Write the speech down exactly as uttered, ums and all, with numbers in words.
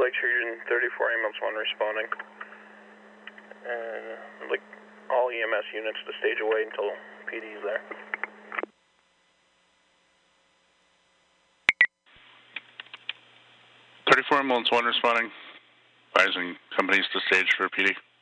Lakes Region thirty-four ambulance one responding. And I'd like all E M S units to stage away until P D's there. thirty-four ambulance one responding, advising companies to stage for P D.